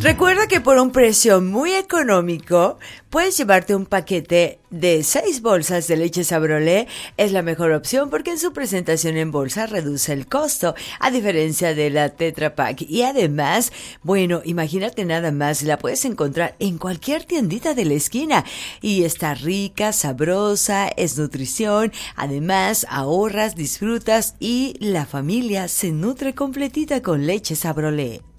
Recuerda que por un precio muy económico puedes llevarte un paquete de 6 bolsas de leche Sabrolé. Es la mejor opción porque en su presentación en bolsa reduce el costo, a diferencia de la Tetra Pak. Y además, bueno, imagínate nada más, la puedes encontrar en cualquier tiendita de la esquina. Y está rica, sabrosa, es nutrición. Además, ahorras, disfrutas y la familia se nutre completita con leche Sabrolé.